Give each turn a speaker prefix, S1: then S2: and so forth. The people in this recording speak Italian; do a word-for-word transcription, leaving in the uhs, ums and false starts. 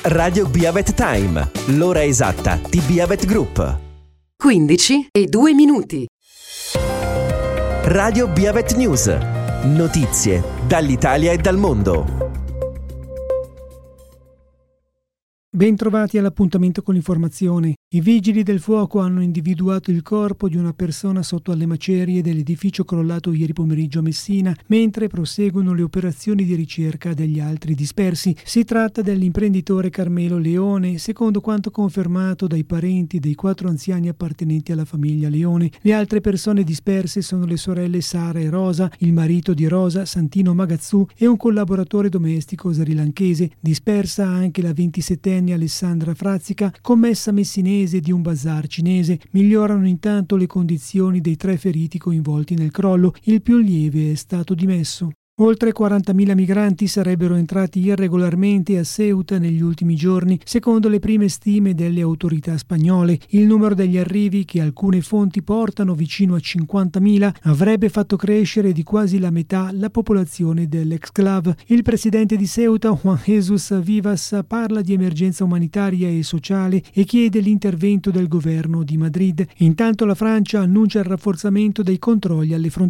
S1: Radio Biavet Time, l'ora esatta di Biavet Group.
S2: quindici e due minuti.
S1: Radio Biavet News. Notizie dall'Italia e dal mondo.
S3: Bentrovati all'appuntamento con l'informazione. I vigili del fuoco hanno individuato il corpo di una persona sotto alle macerie dell'edificio crollato ieri pomeriggio a Messina, mentre proseguono le operazioni di ricerca degli altri dispersi. Si tratta dell'imprenditore Carmelo Leone, secondo quanto confermato dai parenti dei quattro anziani appartenenti alla famiglia Leone. Le altre persone disperse sono le sorelle Sara e Rosa, il marito di Rosa, Santino Magazzù, e un collaboratore domestico srilanchese. Dispersa anche la ventisettenne Alessandra Frazzica, commessa messinese di un bazar cinese. Migliorano intanto le condizioni dei tre feriti coinvolti nel crollo. Il più lieve è stato dimesso. Oltre quarantamila migranti sarebbero entrati irregolarmente a Ceuta negli ultimi giorni, secondo le prime stime delle autorità spagnole. Il numero degli arrivi, che alcune fonti portano vicino a cinquantamila, avrebbe fatto crescere di quasi la metà la popolazione dell'exclave. Il presidente di Ceuta, Juan Jesus Vivas, parla di emergenza umanitaria e sociale e chiede l'intervento del governo di Madrid. Intanto la Francia annuncia il rafforzamento dei controlli alle frontiere